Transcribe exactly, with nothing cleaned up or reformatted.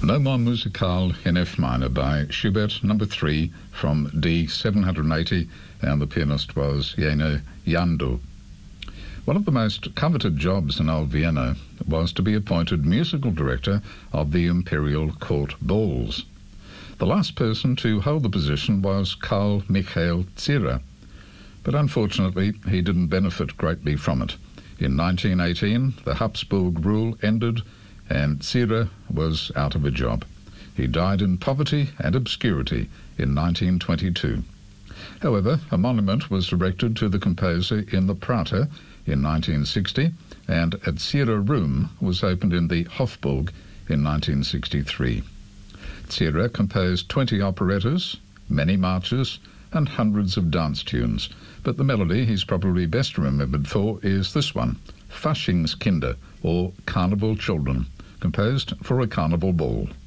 Nomma Musicale in F minor by Schubert, number three, from D seven hundred eighty, and the pianist was Jene Jandl. One of the most coveted jobs in old Vienna was to be appointed musical director of the imperial court balls. The last person to hold the position was Karl Michael Zierer, but unfortunately he didn't benefit greatly from it. In nineteen eighteen, the Habsburg rule ended and Zierer was out of a job. He died in poverty and obscurity in nineteen twenty-two. However, a monument was erected to the composer in the Prater in nineteen sixty, and a Zierer room was opened in the Hofburg in nineteen sixty-three. Zierer composed twenty operettas, many marches, and hundreds of dance tunes, but the melody he's probably best remembered for is this one, Faschingskinder, or Carnival Children, composed for a carnival ball.